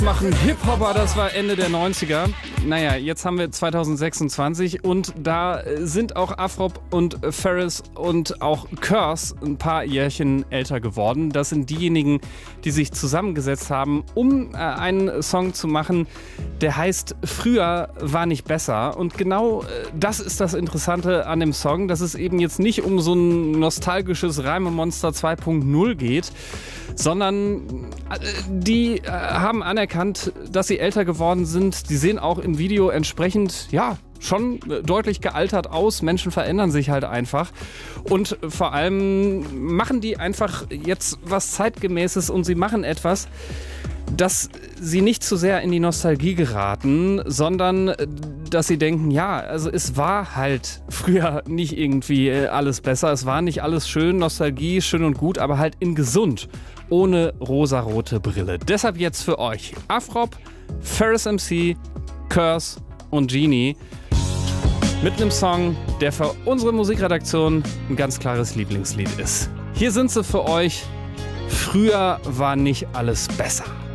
Machen Hip-Hopper, das war Ende der 90er. Naja, jetzt haben wir 2026 und da sind auch Afrop und Ferris und auch Curse ein paar Jährchen älter geworden. Das sind diejenigen, die sich zusammengesetzt haben, um einen Song zu machen, der heißt Früher war nicht besser. Und genau das ist das Interessante an dem Song, dass es eben jetzt nicht um so ein nostalgisches Reimemonster 2.0 geht, sondern die haben anerkannt, dass sie älter geworden sind. Die sehen auch im Video entsprechend, ja, schon deutlich gealtert aus. Menschen verändern sich halt einfach. Und vor allem machen die einfach jetzt was Zeitgemäßes und sie machen etwas, dass sie nicht zu sehr in die Nostalgie geraten, sondern dass sie denken, ja, also es war halt früher nicht irgendwie alles besser, es war nicht alles schön, Nostalgie, schön und gut, aber halt in gesund, ohne rosarote Brille. Deshalb jetzt für euch Afrop, Ferris MC, Curse und Genie mit einem Song, der für unsere Musikredaktion ein ganz klares Lieblingslied ist. Hier sind sie für euch. Früher war nicht alles besser.